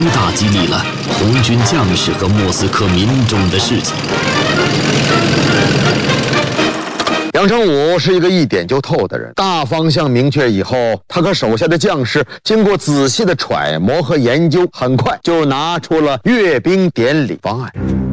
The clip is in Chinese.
大激励了红军将士和莫斯科民众的士气。 杨成武是一个一点就透的人，大方向明确以后，他和手下的将士经过仔细的揣摩和研究，很快就拿出了阅兵典礼方案。